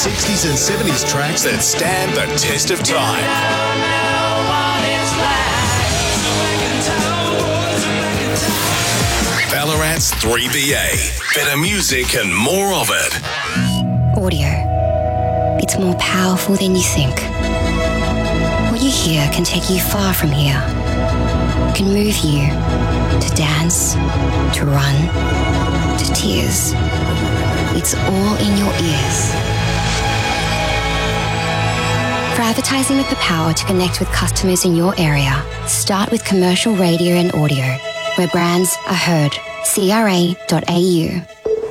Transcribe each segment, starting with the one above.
60s and 70s tracks that stand the test of time. Ballarat's 3BA. Better music and more of it. Audio. It's more powerful than you think. What you hear can take you far from here. Can move you to dance, to run, to tears. It's all in your ears. For advertising with the power to connect with customers in your area, start with commercial radio and audio, where brands are heard. CRA.au.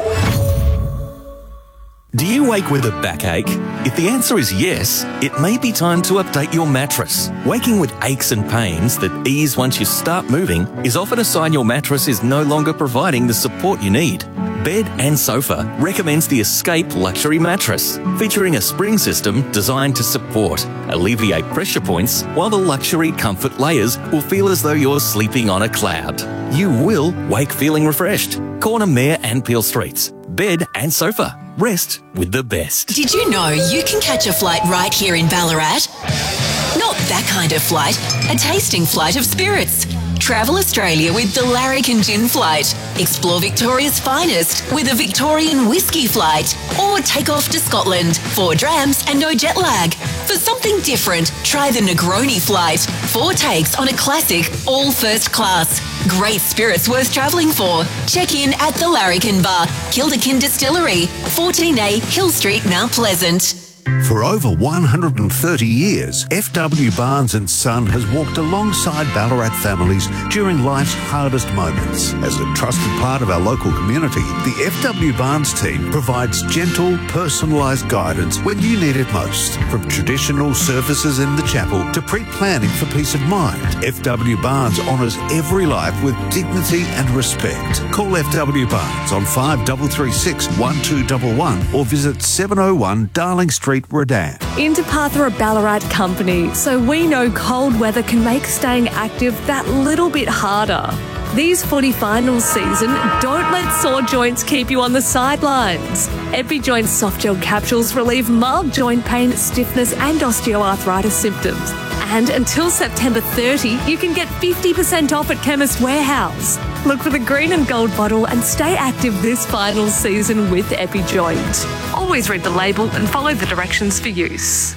Do you wake with a backache? If the answer is yes, it may be time to update your mattress. Waking with aches and pains that ease once you start moving is often a sign your mattress is no longer providing the support you need. Bed and Sofa recommends the Escape Luxury Mattress, featuring a spring system designed to support, alleviate pressure points, while the luxury comfort layers will feel as though you're sleeping on a cloud. You will wake feeling refreshed. Corner Mayor and Peel Streets. Bed and Sofa. Rest with the best. Did you know you can catch a flight right here in Ballarat? Not that kind of flight, a tasting flight of spirits. Travel Australia with the Larrikin Gin Flight. Explore Victoria's finest with a Victorian whiskey flight. Or take off to Scotland, 4 drams and no jet lag. For something different, try the Negroni Flight. 4 takes on a classic, all first class. Great spirits worth travelling for. Check in at the Larrikin Bar, Kilderkin Distillery, 14A Hill Street, Mount Pleasant. For over 130 years, FW Barnes & Son has walked alongside Ballarat families during life's hardest moments. As a trusted part of our local community, the FW Barnes team provides gentle, personalised guidance when you need it most. From traditional services in the chapel to pre-planning for peace of mind, FW Barnes honours every life with dignity and respect. Call FW Barnes on 5336 1211 or visit 701 Darling Street, Redan. Interpath are a Ballarat company, so we know cold weather can make staying active that little bit harder. These footy finals season, don't let sore joints keep you on the sidelines. EpiJoint soft gel capsules relieve mild joint pain, stiffness and osteoarthritis symptoms. And until September 30, you can get 50% off at Chemist Warehouse. Look for the green and gold bottle and stay active this final season with EpiJoint. Always read the label and follow the directions for use.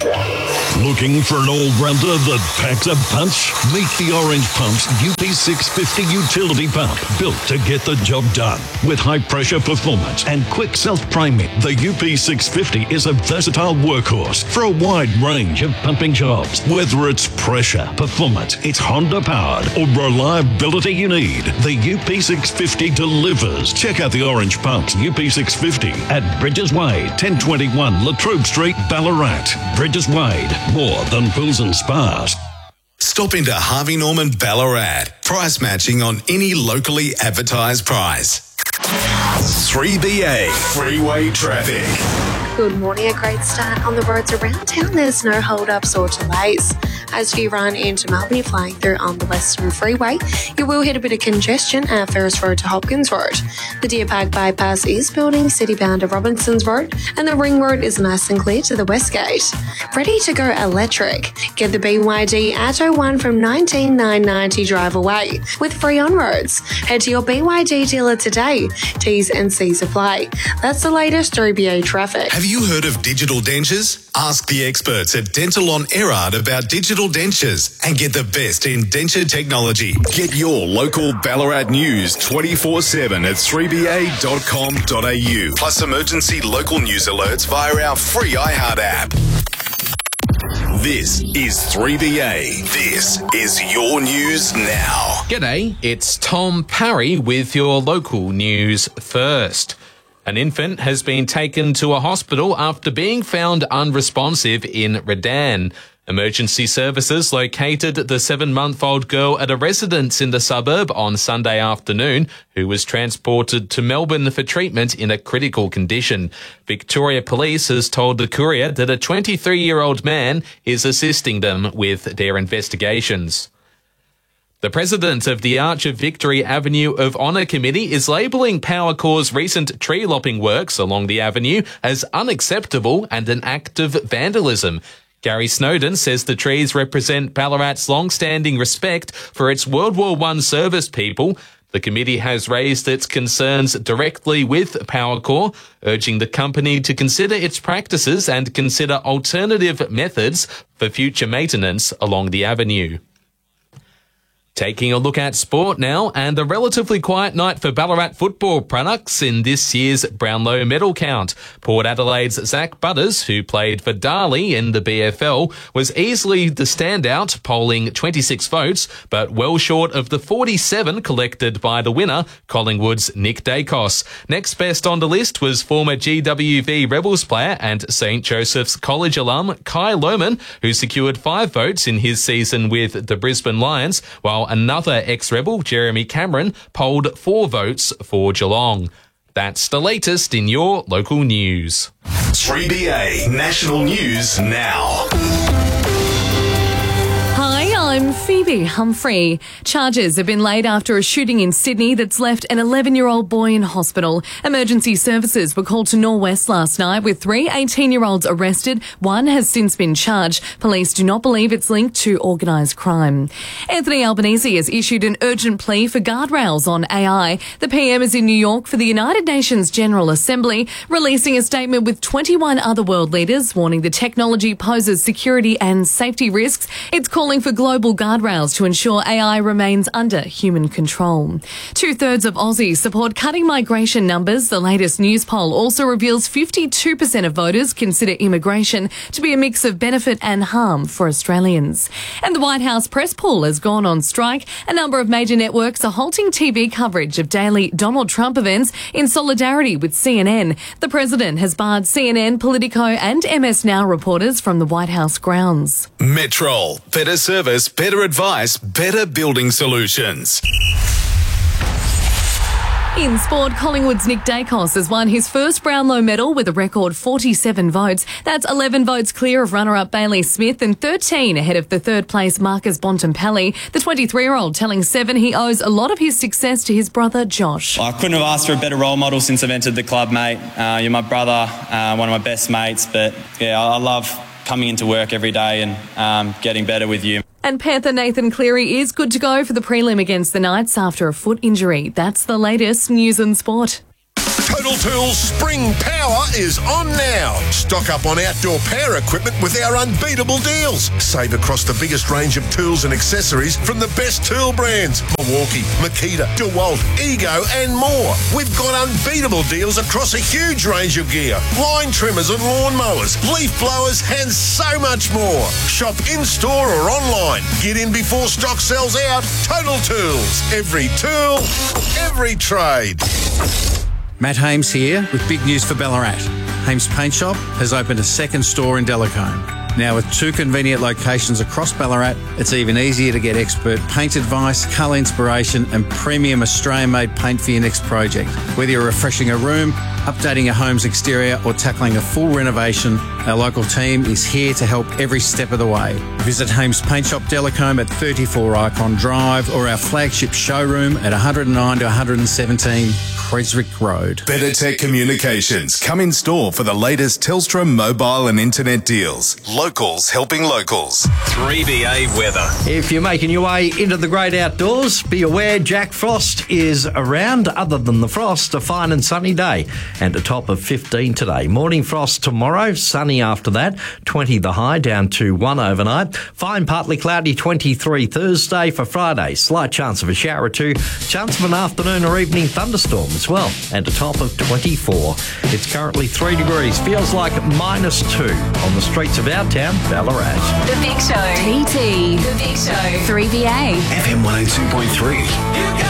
Looking for an all-rounder that packs a punch? Meet the Orange Pump's UP650 utility pump, built to get the job done. With high-pressure performance and quick self-priming, the UP650 is a versatile workhorse for a wide range of pumping jobs. Whether it's pressure, performance, it's Honda-powered, or reliability you need, the UP650 delivers. Check out the Orange Pump's UP650 at Bridges Wade, 1021 Latrobe Street, Ballarat. Bridges Wade, more than pools and spas. Stop into Harvey Norman Ballarat. Price matching on any locally advertised price. 3BA Freeway Traffic. Good morning. A great start on the roads around town. There's no hold-ups or delays. As you run into Melbourne, flying through on the Western Freeway, you will hit a bit of congestion at Ferris Road to Hopkins Road. The Deer Park bypass is building city-bound to Robinsons Road, and the Ring Road is nice and clear to the West Gate. Ready to go electric? Get the BYD Atto 1 from $19,990 drive away with free on-roads. Head to your BYD dealer today. T's and C's apply. That's the latest 3BA traffic. Have you heard of digital dentures? Ask the experts at Dental on Erard about digital dentures and get the best in denture technology. Get your local Ballarat news 24/7 at 3ba.com.au. Plus emergency local news alerts via our free iHeart app. This is 3BA. This is your news now. G'day, it's Tom Parry with your local news first. An infant has been taken to a hospital after being found unresponsive in Redan. Emergency services located the 7-month-old girl at a residence in the suburb on Sunday afternoon, who was transported to Melbourne for treatment in a critical condition. Victoria Police has told the Courier that a 23-year-old man is assisting them with their investigations. The president of the Arch of Victory Avenue of Honour Committee is labelling Powercor's recent tree lopping works along the avenue as unacceptable and an act of vandalism. Gary Snowden says the trees represent Ballarat's long-standing respect for its World War I service people. The committee has raised its concerns directly with Powercor, urging the company to consider its practices and consider alternative methods for future maintenance along the avenue. Taking a look at sport now, and a relatively quiet night for Ballarat football products in this year's Brownlow medal count. Port Adelaide's Zach Butters, who played for Darley in the BFL, was easily the standout, polling 26 votes, but well short of the 47 collected by the winner, Collingwood's Nick Dacos. Next best on the list was former GWV Rebels player and St. Joseph's College alum Kai Lohmann, who secured 5 votes in his season with the Brisbane Lions, while another ex-Rebel, Jeremy Cameron, polled 4 votes for Geelong. That's the latest in your local news. 3BA National News Now. Hi, I'm Phoebe Humphrey. Charges have been laid after a shooting in Sydney that's left an 11-year-old boy in hospital. Emergency services were called to Norwest last night with 3 18-year-olds arrested. 1 has since been charged. Police do not believe it's linked to organised crime. Anthony Albanese has issued an urgent plea for guardrails on AI. The PM is in New York for the United Nations General Assembly, releasing a statement with 21 other world leaders warning the technology poses security and safety risks. It's calling for global guardrails to ensure AI remains under human control. 2/3 of Aussies support cutting migration numbers. The latest news poll also reveals 52% of voters consider immigration to be a mix of benefit and harm for Australians. And the White House press pool has gone on strike. A number of major networks are halting TV coverage of daily Donald Trump events in solidarity with CNN. The president has barred CNN, Politico and MS Now reporters from the White House grounds. Metrol. Better service, better advice, better building solutions. In sport, Collingwood's Nick Dacos has won his first Brownlow medal with a record 47 votes. That's 11 votes clear of runner-up Bailey Smith and 13 ahead of the third-place Marcus Bontempelli. The 23-year-old telling Seven he owes a lot of his success to his brother Josh. I couldn't have asked for a better role model since I've entered the club, mate. You're my brother, one of my best mates, but yeah, I love coming into work every day and getting better with you. And Panther Nathan Cleary is good to go for the prelim against the Knights after a foot injury. That's the latest news and sport. Total Tools Spring Power is on now. Stock up on outdoor power equipment with our unbeatable deals. Save across the biggest range of tools and accessories from the best tool brands: Milwaukee, Makita, DeWalt, Ego and more. We've got unbeatable deals across a huge range of gear: line trimmers and lawn mowers, leaf blowers and so much more. Shop in-store or online. Get in before stock sells out. Total Tools. Every tool, every trade. Matt Hames here with big news for Ballarat. Hames Paint Shop has opened a second store in Delacombe. Now with 2 convenient locations across Ballarat, it's even easier to get expert paint advice, colour inspiration and premium Australian-made paint for your next project. Whether you're refreshing a room, updating a home's exterior or tackling a full renovation, our local team is here to help every step of the way. Visit Hames Paint Shop Delacombe at 34 Icon Drive or our flagship showroom at 109 to 117 Creswick Road. Better Tech Communications. Come in store for the latest Telstra mobile and internet deals. Locals helping locals. 3BA weather. If you're making your way into the great outdoors, be aware Jack Frost is around. Other than the frost, a fine and sunny day and a top of 15 today. Morning frost tomorrow, sunny after that, 20 the high, down to 1 overnight. Fine partly cloudy, 23 Thursday. For Friday, slight chance of a shower or 2, chance of an afternoon or evening thunderstorm as well, and a top of 24. It's currently 3 degrees, feels like -2 on the streets of our town, Ballarat. The Big Show. TT. The Big Show. 3BA. FM 102.3.